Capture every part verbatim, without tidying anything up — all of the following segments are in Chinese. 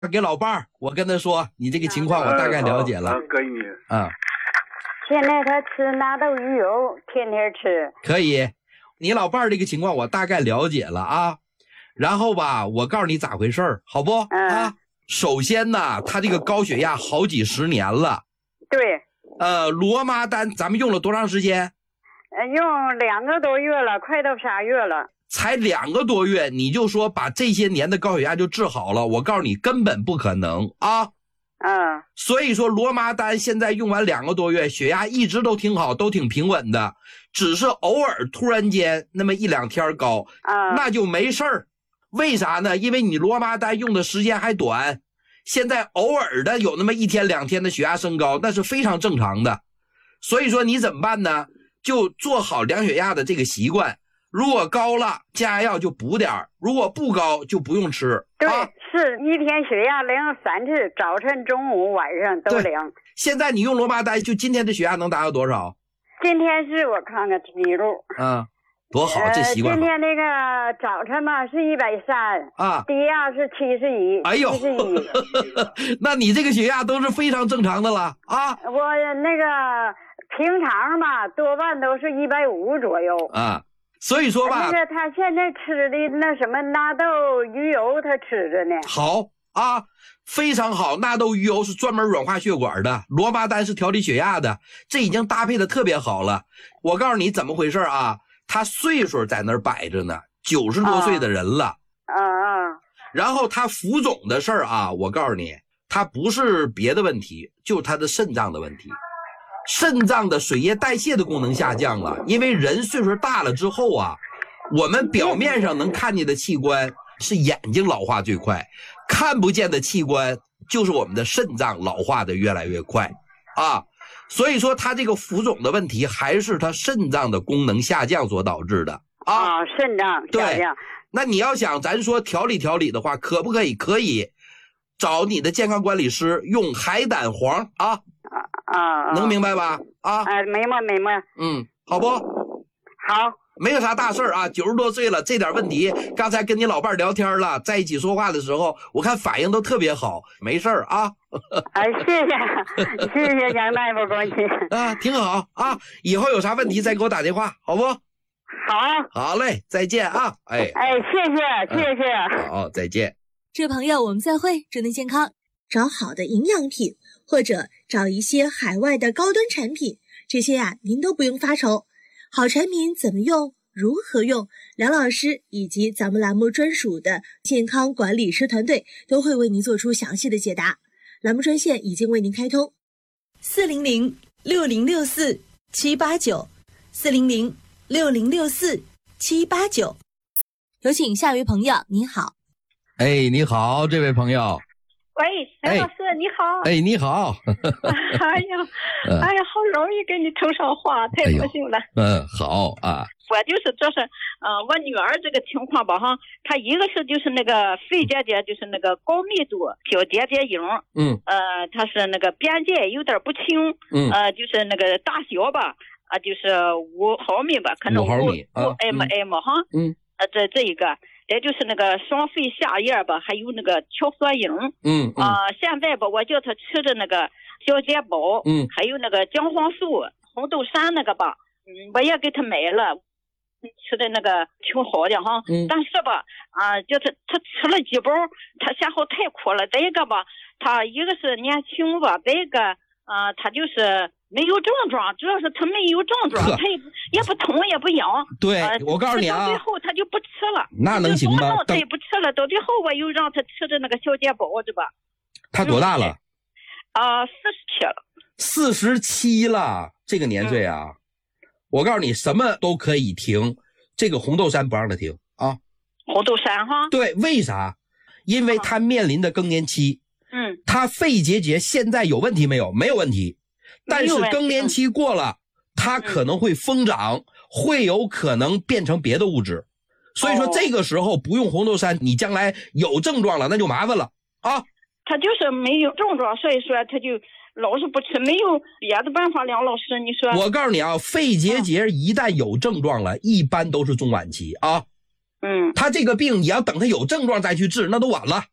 给老伴儿，我跟他说你这个情况我大概了解了。 可以啊。 现在他吃纳豆鱼油，天天吃。 可以，你老伴儿这个情况我大概了解了啊。然后吧，我告诉你咋回事儿，好不？ 嗯、 啊，首先呢，他这个高血压好几十年了。 对。 呃，罗妈丹咱们用了多长时间？ 呃，用两个多月了，快到仨月了。 才两个多月，你就说把这些年的高血压就治好了？我告诉你，根本不可能啊！ 嗯。 所以说，罗妈丹现在用完两个多月，血压一直都挺好，都挺平稳的，只是偶尔突然间那么一两天高， 嗯， 那就没事儿。为啥呢？因为你罗妈丹用的时间还短，现在偶尔的有那么一天两天的血压升高，那是非常正常的。所以说你怎么办呢？就做好量血压的这个习惯。如果高了，降压药就补点儿；如果不高，就不用吃。 对， 啊、 是一天血压量三次，早晨、中午、晚上都量。 现在你用罗妈丹，就今天的血压能达到多少？ 今天是我看看记录。 啊，多好，这习惯好。 呃、今天那个早晨嘛是一百三啊， 低压是七十一。 哎呦， 七十一。 那你这个血压都是非常正常的了啊。 我那个平常嘛，多半都是一百五左右啊。所以说吧， 那个他现在吃的那什么纳豆鱼油，他吃着呢。 好啊，非常好。纳豆鱼油是专门软化血管的，罗妈丹是调理血压的，这已经搭配的特别好了。我告诉你怎么回事啊？他岁数在那儿摆着呢，九十多岁的人了。 啊啊。 然后他浮肿的事儿啊，我告诉你，他不是别的问题，就是他的肾脏的问题。肾脏的水液代谢的功能下降了，因为人岁数大了之后啊，我们表面上能看见的器官是眼睛老化最快，看不见的器官就是我们的肾脏老化的越来越快啊。所以说他这个浮肿的问题还是他肾脏的功能下降所导致的啊。 啊，肾脏下降。 那你要想咱说调理调理的话，可不可以？可以，找你的健康管理师用海胆黄啊。 啊， 能明白吧？啊， 哎，明白明白。 嗯，好不？ 好， 没有啥大事儿啊。九十多岁了，这点问题，刚才跟你老伴聊天了，在一起说话的时候，我看反应都特别好，没事儿啊。 哎，谢谢，谢谢杨大夫关心啊，挺好啊。以后有啥问题再给我打电话，好不？ 好， 好嘞，再见啊。哎哎，谢谢谢谢、 嗯。好，再见。 这位朋友，我们再会，祝您健康。找好的营养品，或者找一些海外的高端产品，这些呀、啊、您都不用发愁。好产品怎么用，如何用，梁老师以及咱们栏目专属的健康管理师团队都会为您做出详细的解答。栏目专线已经为您开通，四零零六零六四七八九，四零零六零六四七八九。有请下一位朋友，你好。 哎，你好，这位朋友。 喂，梁老师、哎、你好。 哎，你好。 哎呀，哎呀，好容易给你通上话，太高兴了。 哎、嗯，好啊。 我就是这是，呃，我女儿这个情况吧，哈，她一个是就是那个肺结节，就是那个高密度小结节痈， 嗯， 呃，她是那个边界有点不清， 嗯， 呃，就是那个大小吧，啊、呃，就是五毫米吧，可能五毫米， 五 mm 哈， 嗯， 呃，这这一个。也就是那个双肺下叶吧，还有那个鞘索影， 嗯啊、呃，现在吧，我叫他吃的那个小解宝， 嗯， 还有那个姜黄素、红豆杉那个吧，嗯，我也给他买了，吃的那个挺好的哈， 嗯， 但是吧，啊、呃，就是他吃了几包，他嫌好太苦了。再一个吧，他一个是年轻吧，再一个啊、呃，他就是没有症状，主要是他没有症状，他也不也不痛也不痒。 对、 呃， 我告诉你啊， 到最后他就不吃了。 那能行吗？ 他也不吃了，到最后我又让他吃的那个小解宝，对吧？ 他多大了？ 啊，四十七了。 四十七了，这个年岁啊、嗯，我告诉你，什么都可以停，这个红豆杉不让他停啊。 红豆杉哈？ 对，为啥？因为他面临的更年期。 嗯。 他肺结节现在有问题没有？没有问题。但是更年期过了，它可能会疯长、嗯，会有可能变成别的物质。所以说这个时候不用红豆杉，你将来有症状了，那就麻烦了啊。 他就是没有症状，所以说他就老是不吃，没有别的办法。梁老师，你说？ 我告诉你啊，肺结节一旦有症状了，一般都是中晚期啊。 嗯。 他这个病你要等他有症状再去治，那都晚了。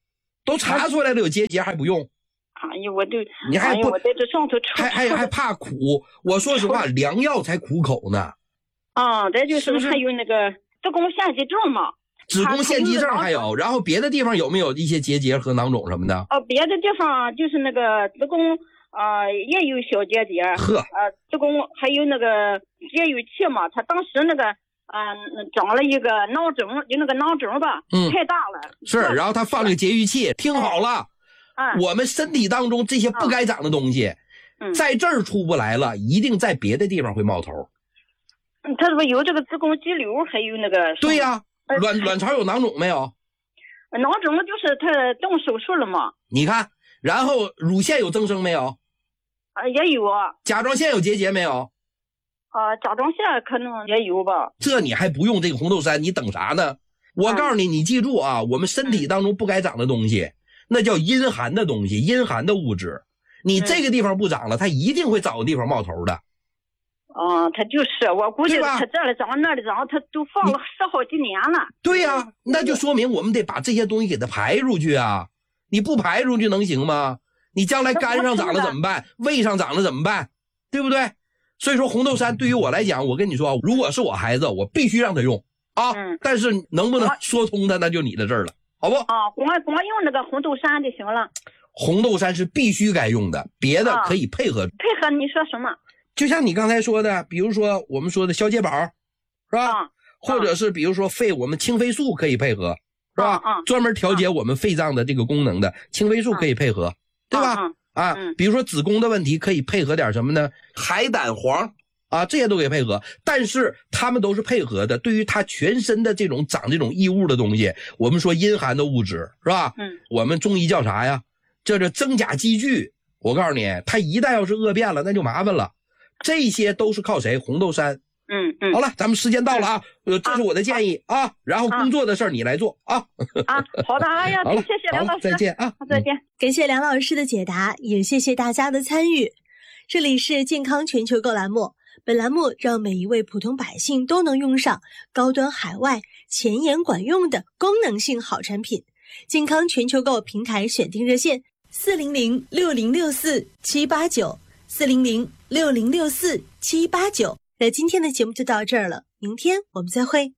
都查出来了有结节还不用？ 哎呀，我就你还不、 哎、我在这上头还还还怕苦？我说实话，良药才苦口呢。 啊，这就是不是还有那个子宫腺肌症嘛。 子宫腺肌症还有，然后别的地方有没有一些结节和囊肿什么的？ 哦，别的地方就是那个子宫啊、呃、也有小结节， 呵， 呃，子宫还有那个节育器嘛，他当时那个嗯、呃、长了一个囊肿，就那个囊肿吧， 嗯， 太大了。 是，然后他放了个节育器，听好了， 哎、 我们身体当中这些不该长的东西， 嗯， 在这儿出不来了，一定在别的地方会冒头。 嗯，他说有这个子宫肌瘤，还有那个对呀、啊，卵卵巢有囊肿没有？ 囊肿就是他动手术了嘛。 你看，然后乳腺有增生没有？ 啊，也有啊。 甲状腺有结节没有？ 啊，甲状腺可能也有吧。 这你还不用这个红豆杉，你等啥呢？我告诉你，你记住啊，我们身体当中不该长的东西，那叫阴寒的东西，阴寒的物质。你这个地方不长了，它一定会找个地方冒头的。 啊，他就是我估计他这里长那里长，他都放了十好几年了。 对呀、啊，那就说明我们得把这些东西给它排出去啊！你不排出去能行吗？你将来肝上长了怎么办？胃上长了怎么办？对不对？所以说红豆杉对于我来讲，我跟你说，如果是我孩子，我必须让他用啊。嗯、但是能不能说通他，那就你的事儿了，好不？ 啊，光光用那个红豆杉就行了。 红豆杉是必须该用的，别的可以配合。啊、 配合你说什么？ 就像你刚才说的，比如说我们说的消结宝，是吧？ 啊、 或者是比如说肺，我们清肺素可以配合，是吧？ 啊、 专门调节我们肺脏的这个功能的清肺素可以配合，对吧？ 啊、 啊嗯， 比如说子宫的问题可以配合点什么呢？海胆黄啊，这些都可以配合，但是他们都是配合的。对于它全身的这种长这种异物的东西，我们说阴寒的物质，是吧？ 嗯， 我们中医叫啥呀？这是真假积聚。我告诉你，它一旦要是恶变了，那就麻烦了。这些都是靠谁？红豆杉。 嗯嗯。 好了，咱们时间到了啊，呃，这是我的建议 啊, 啊。然后工作的事儿你来做啊。 啊，好的，哎呀，谢谢梁老师， 再见啊， 再见。 感谢梁老师的解答，也谢谢大家的参与。这里是健康全球购栏目，本栏目让每一位普通百姓都能用上高端海外、前沿管用的功能性好产品。健康全球购平台选定热线：四零零六零六四七八九。四零零六零六四七八九。那今天的节目就到这儿了，明天我们再会。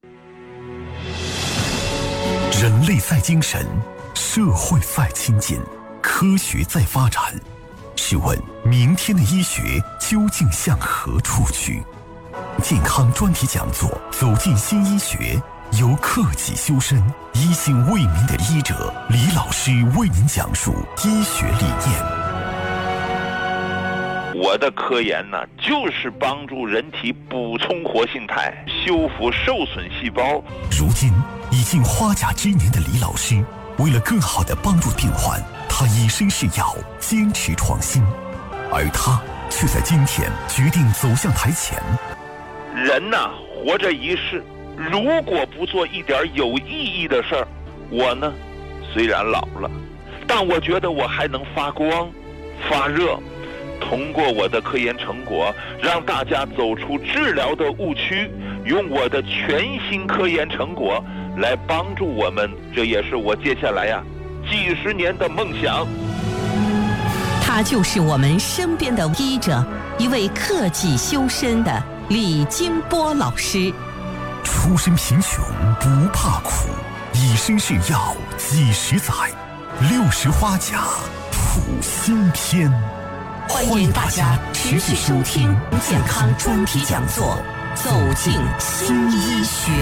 人类在精神，社会在亲近，科学在发展。试问明天的医学究竟向何处去？健康专题讲座走进新医学，由克己修身、一心为民的医者李老师为您讲述医学理念。 我的科研呢，就是帮助人体补充活性肽，修复受损细胞。 如今已经花甲之年的李老师，为了更好地帮助病患，他以身试药，坚持创新，而他却在今天决定走向台前。 人呐，活着一世，如果不做一点有意义的事儿，我呢，虽然老了，但我觉得我还能发光、发热。通过我的科研成果，让大家走出治疗的误区，用我的全新科研成果来帮助我们，这也是我接下来呀、啊、几十年的梦想。 他就是我们身边的医者，一位克己修身的李金波老师。 出身贫穷不怕苦，以身试药几十载，六十花甲谱新篇。 欢迎大家持续收听健康专题讲座，走进新医学。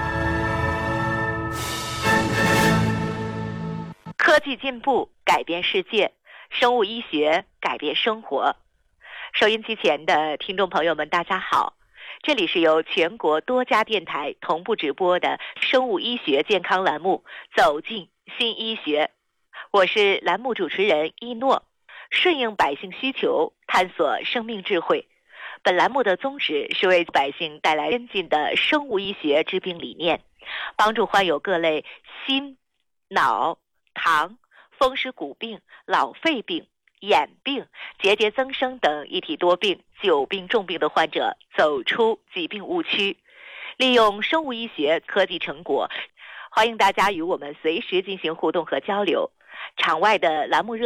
科技进步改变世界，生物医学改变生活。收音机前的听众朋友们，大家好，这里是由全国多家电台同步直播的生物医学健康栏目《走进新医学》，我是栏目主持人一诺。顺应百姓需求，探索生命智慧。本栏目的宗旨是为百姓带来先进的生物医学治病理念，帮助患有各类心、脑、糖、风湿骨病、老肺病、眼病、结节增生等一体多病、久病重病的患者走出疾病误区，利用生物医学科技成果。欢迎大家与我们随时进行互动和交流。 场外的栏目热